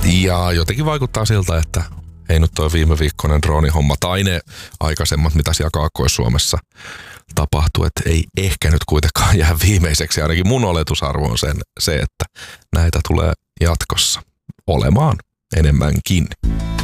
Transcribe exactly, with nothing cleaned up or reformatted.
Ja jotenkin vaikuttaa siltä, että ei nyt toi viime viikkoinen droonihomma tai ne aikaisemmat, mitä siellä Kaakkois-Suomessa tapahtuu, että ei ehkä nyt kuitenkaan jää viimeiseksi. Ainakin mun oletusarvo on sen, se, että näitä tulee jatkossa olemaan enemmänkin.